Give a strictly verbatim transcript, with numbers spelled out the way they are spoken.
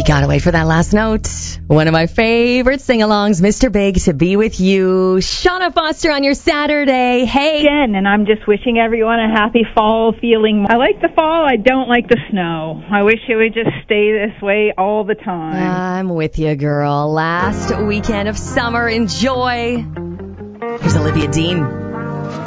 You gotta wait for that last note. One of my favorite sing-alongs, Mister Big, to be with you. Shauna Foster on your Saturday. Hey. Jen, and I'm just wishing everyone a happy fall feeling. I like the fall. I don't like the snow. I wish it would just stay this way all the time. I'm with you, girl. Last weekend of summer. Enjoy. Here's Olivia Dean.